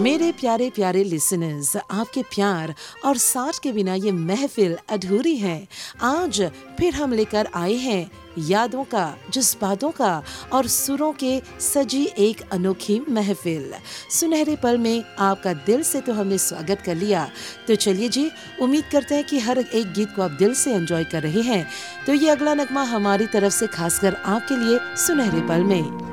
मेरे प्यारे प्यारे लिसनर्स, आपके प्यार और साथ के बिना ये महफिल अधूरी है। आज फिर हम लेकर आए हैं यादों का, जज्बातों का और सुरों के सजी एक अनोखी महफिल। सुनहरे पल में आपका दिल से तो हमने स्वागत कर लिया, तो चलिए जी, उम्मीद करते हैं कि हर एक गीत को आप दिल से एंजॉय कर रहे हैं। तो ये अगला नगमा हमारी तरफ से खासकर आपके लिए सुनहरे पल में।